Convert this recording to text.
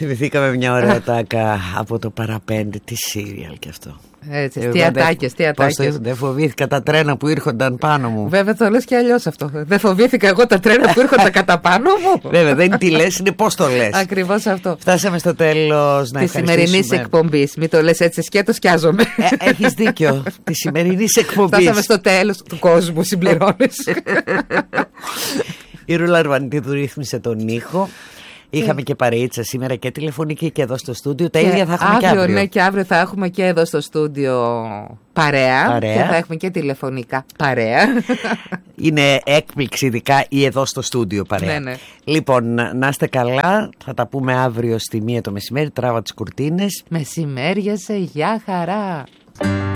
Θυμηθήκαμε μια ωραία τάκα από το παραπέντε. Τι σύριαλ κι αυτό. Έτσι, τι ατάκες. Δεν φοβήθηκα τα τρένα που ήρχονταν πάνω μου. Βέβαια το λες και αλλιώς αυτό. Δεν φοβήθηκα εγώ τα τρένα που ήρχονταν κατά πάνω μου. Βέβαια δεν είναι τι λες, είναι πώς το λες. Ακριβώς αυτό. Φτάσαμε στο τέλος τη σημερινής εκπομπής. Μην το λες έτσι σκέτο, σκιάζομαι. Έχεις δίκιο. Τη σημερινής εκπομπής. Φτάσαμε στο τέλος του κόσμου, συμπληρώνεις. Η Ρούλα Αρβανιτίδου ρύθμισε τον ήχο. Είχαμε και παρείτσα σήμερα και τηλεφωνική και εδώ στο στούντιο. Τα ίδια θα έχουμε και αύριο. Ναι, και αύριο θα έχουμε και εδώ στο στούντιο παρέα. Και θα έχουμε και τηλεφωνικά παρέα. Είναι έκπληξη ειδικά ή εδώ στο στούντιο παρέα. Ναι. Λοιπόν, να είστε καλά. Θα τα πούμε αύριο στη 1 το μεσημέρι. Τράβα τις κουρτίνες. Μεσημέριασε, γεια χαρά.